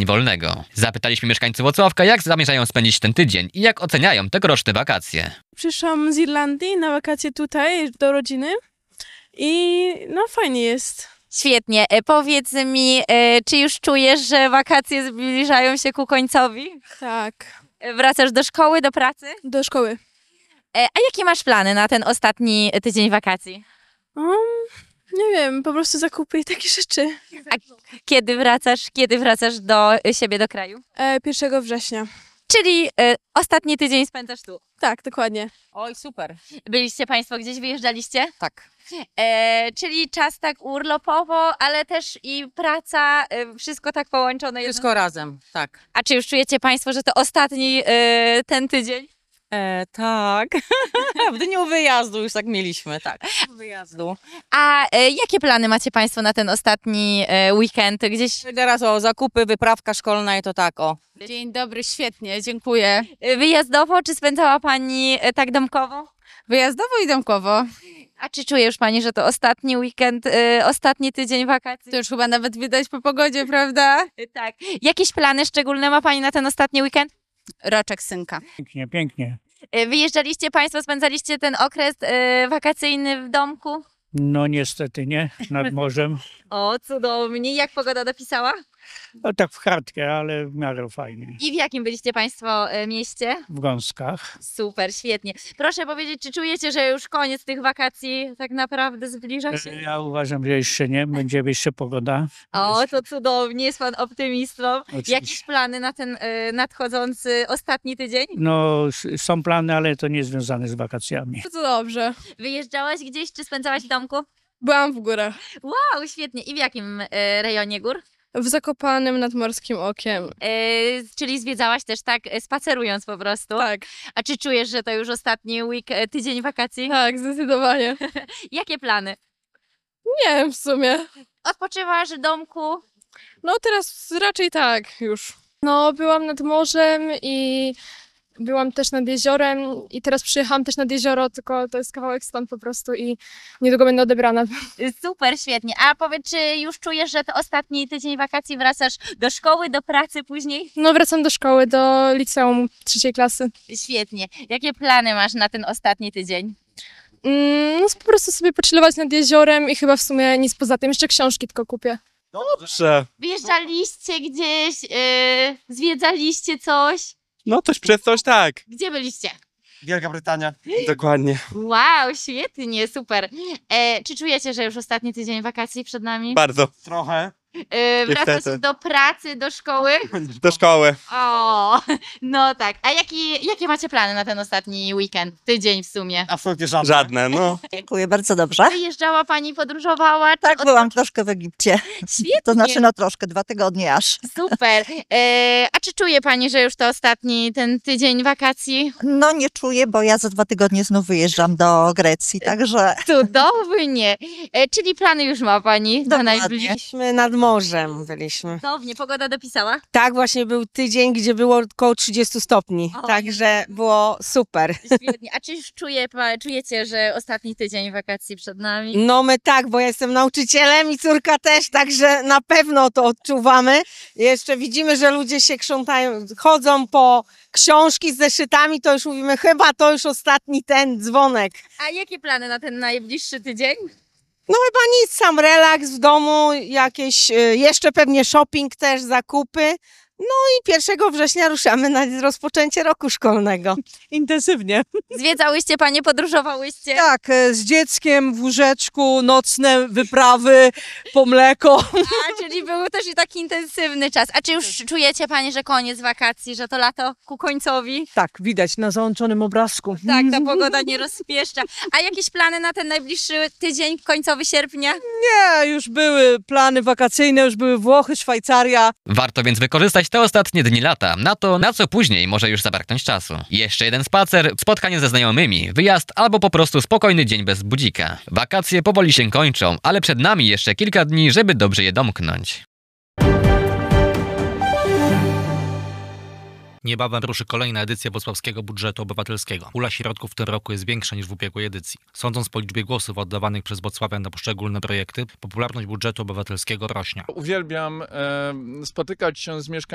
wolnego. Zapytaliśmy mieszkańców Włocławka, jak zamierzają spędzić ten tydzień i jak oceniają tegoroczne wakacje. Przyszłam z Irlandii na wakacje tutaj do rodziny i no fajnie jest. Świetnie. Powiedz mi, czy już czujesz, że wakacje zbliżają się ku końcowi? Tak, Wracasz do szkoły, do pracy? do szkoły. A jakie masz plany na ten ostatni tydzień wakacji? Nie wiem, po prostu zakupy i takie rzeczy. A kiedy wracasz do siebie, do kraju? 1 września. Czyli ostatni tydzień spędzasz tu. Tak, dokładnie. Oj, super. Byliście Państwo gdzieś, wyjeżdżaliście? Tak. Czyli czas tak urlopowo, ale też i praca, wszystko tak połączone. Wszystko razem, tak. A czy już czujecie Państwo, że to ostatni ten tydzień? Tak. W dniu wyjazdu już tak mieliśmy, tak. Wyjazdu. A jakie plany macie Państwo na ten ostatni weekend? Gdzieś Teraz zakupy, wyprawka szkolna i to tak o. Dzień dobry, świetnie, dziękuję. wyjazdowo, czy spędzała Pani tak domkowo? Wyjazdowo i domkowo. A czy czuje już Pani, że to ostatni weekend, ostatni tydzień wakacji? To już chyba nawet widać po pogodzie, prawda? Tak. Jakieś plany szczególne ma Pani na ten ostatni weekend? Roczek synka. Pięknie, pięknie. Wyjeżdżaliście Państwo, spędzaliście ten okres wakacyjny w domku? No niestety nie, nad morzem. O, cudownie. Jak pogoda dopisała? No tak w chartkę, ale w miarę fajnie. I w jakim byliście Państwo mieście? W gąskach. Super, świetnie. Proszę powiedzieć, czy czujecie, że już koniec tych wakacji tak naprawdę zbliża się? Ja uważam, że jeszcze nie, będzie jeszcze pogoda. O, to cudownie, jest Pan optymistą. Oczywiście. Jakieś plany na ten nadchodzący ostatni tydzień? No są plany, ale to nie związane z wakacjami. Bardzo dobrze. Wyjeżdżałaś gdzieś, czy spędzałaś w domku? Byłam w górach. Wow, świetnie. I w jakim rejonie gór? W Zakopanem nad Morskim Okiem. Czyli zwiedzałaś też tak, spacerując po prostu? Tak, A czy czujesz, że to już ostatni tydzień wakacji? tak, zdecydowanie. Jakie plany? Nie wiem w sumie. Odpoczywasz w domku? No teraz raczej tak już. No byłam nad morzem i byłam też nad jeziorem i teraz przyjechałam też nad jezioro, tylko to jest kawałek stąd po prostu i niedługo będę odebrana. Super, świetnie. A powiedz, czy już czujesz, że to ostatni tydzień wakacji wracasz do szkoły, do pracy później? No wracam do szkoły, do liceum 3. klasy. Świetnie. Jakie plany masz na ten ostatni tydzień? No po prostu sobie pochillować nad jeziorem i chyba w sumie nic poza tym. Jeszcze książki tylko kupię. Dobrze. Wyjeżdżaliście gdzieś, zwiedzaliście coś? No coś przez coś tak. Gdzie byliście? Wielka Brytania. Dokładnie. Wow, świetnie, super. Czy czujecie, że już ostatni tydzień wakacji przed nami? Bardzo. Trochę. Wracacie niestety. do pracy, do szkoły? Do szkoły. O, no tak. A jakie macie plany na ten ostatni weekend, tydzień w sumie? Absolutnie żadne. Żadne, no. Dziękuję, bardzo dobrze. Wyjeżdżała Pani, podróżowała? Czy Tak, byłam troszkę w Egipcie. Świetnie. To znaczy, no troszkę, 2 tygodnie aż. Super. A czy czuje Pani, że już to ostatni ten tydzień wakacji? No nie czuję, bo ja za 2 tygodnie znów wyjeżdżam do Grecji, także Cudownie. Czyli plany już ma Pani na Dokładnie. najbliższe? Byliśmy nad morzem, byliśmy. Cudownie, pogoda dopisała? Tak, właśnie był tydzień, gdzie było około 30 stopni, O. także było super. Świetnie. A czy już czujecie, że ostatni tydzień wakacji przed nami? No my tak, bo ja jestem nauczycielem i córka też, także na pewno to odczuwamy. Jeszcze widzimy, że ludzie się krzątają, chodzą po książki z zeszytami, to już mówimy, chyba to już ostatni ten dzwonek. A jakie plany na ten najbliższy tydzień? No chyba nic, sam relaks w domu, jakieś jeszcze pewnie shopping też, zakupy. No i 1 września ruszamy na rozpoczęcie roku szkolnego. Intensywnie. Zwiedzałyście Panie, podróżowałyście? Tak, z dzieckiem w łóżeczku, nocne wyprawy po mleko. A, czyli był też i taki intensywny czas. A czy już czujecie Panie, że koniec wakacji, że to lato ku końcowi? Tak, widać na załączonym obrazku. Tak, ta pogoda nie rozpieszcza. A jakieś plany na ten najbliższy tydzień, końcowy sierpnia? Nie, już były plany wakacyjne, już były Włochy, Szwajcaria. Warto więc wykorzystać te ostatnie dni lata na to, na co później może już zabraknąć czasu. Jeszcze jeden spacer, spotkanie ze znajomymi, wyjazd albo po prostu spokojny dzień bez budzika. Wakacje powoli się kończą, ale przed nami jeszcze kilka dni, żeby dobrze je domknąć. Niebawem ruszy kolejna edycja włocławskiego budżetu obywatelskiego. Pula środków w tym roku jest większa niż w ubiegłej edycji. Sądząc po liczbie głosów oddawanych przez włocławian na poszczególne projekty, popularność budżetu obywatelskiego rośnie. Uwielbiam spotykać się z mieszkańcami